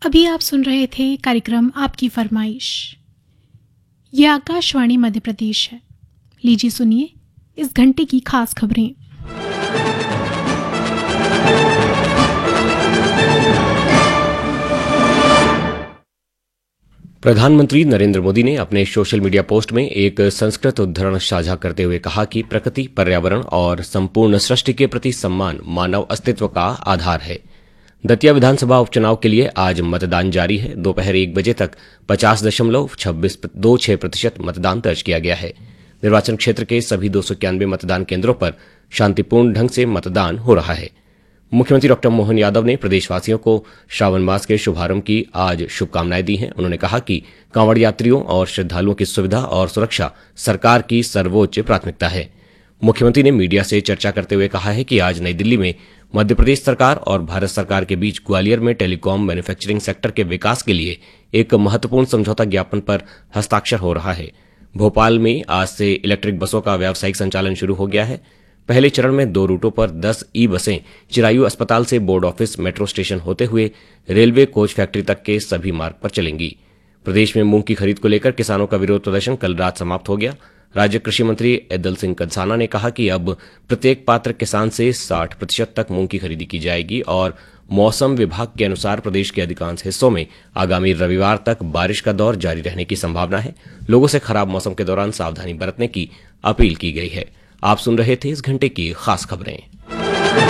अभी आप सुन रहे थे कार्यक्रम आपकी फरमाइश। ये आकाशवाणी मध्य प्रदेश है। लीजिए सुनिए इस घंटे की खास खबरें। प्रधानमंत्री नरेंद्र मोदी ने अपने सोशल मीडिया पोस्ट में एक संस्कृत उद्धरण साझा करते हुए कहा कि प्रकृति, पर्यावरण और संपूर्ण सृष्टि के प्रति सम्मान मानव अस्तित्व का आधार है। दतिया विधानसभा उपचुनाव के लिए आज मतदान जारी है। दोपहर 1 बजे तक 50.26% मतदान दर्ज किया गया है। निर्वाचन क्षेत्र के सभी 291 मतदान केंद्रों पर शांतिपूर्ण ढंग से मतदान हो रहा है। मुख्यमंत्री डॉक्टर मोहन यादव ने प्रदेशवासियों को श्रावण मास के शुभारंभ की आज शुभकामनाएं दी हैं। उन्होंने कहा कि कांवड़ यात्रियों और श्रद्धालुओं की सुविधा और सुरक्षा सरकार की सर्वोच्च प्राथमिकता है। मुख्यमंत्री ने मीडिया से चर्चा करते हुए कहा है कि आज नई दिल्ली में मध्य प्रदेश सरकार और भारत सरकार के बीच ग्वालियर में टेलीकॉम मैन्युफैक्चरिंग सेक्टर के विकास के लिए एक महत्वपूर्ण समझौता ज्ञापन पर हस्ताक्षर हो रहा है। भोपाल में आज से इलेक्ट्रिक बसों का व्यावसायिक संचालन शुरू हो गया है। पहले चरण में 2 रूटों पर 10 ई बसें चिरायू अस्पताल से बोर्ड ऑफिस मेट्रो स्टेशन होते हुए रेलवे कोच फैक्ट्री तक के सभी मार्ग पर चलेंगी। प्रदेश में मूंग की खरीद को लेकर किसानों का विरोध प्रदर्शन कल रात समाप्त हो गया। राज्य कृषि मंत्री ऐदल सिंह कंसाना ने कहा कि अब प्रत्येक पात्र किसान से 60% तक मूंग की खरीदी की जाएगी और मौसम विभाग के अनुसार प्रदेश के अधिकांश हिस्सों में आगामी रविवार तक बारिश का दौर जारी रहने की संभावना है। लोगों से खराब मौसम के दौरान सावधानी बरतने की अपील की गई है। आप सुन रहे थे इस घंटे की खास खबरें।